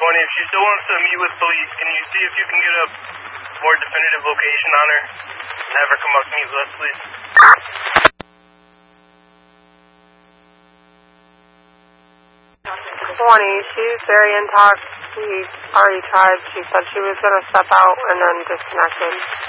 20, if she still wants to meet with police, can you see if you can get a more definitive location on her? Have her come up to meet with us, please. 20, she's very intox. We already tried. She said she was going to step out and then disconnected.